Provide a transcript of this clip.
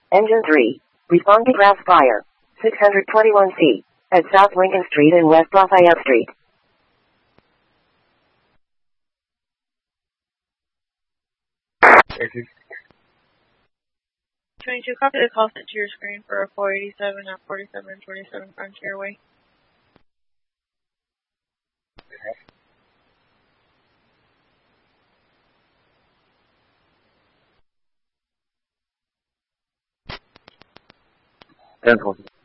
Engine 3. Respond to grass fire. 621C. At South Lincoln Street and West Lafayette Street. Okay. 22, copy the call sent to your screen for a 487 at 4727 Frontier Way. Okay. 10-20.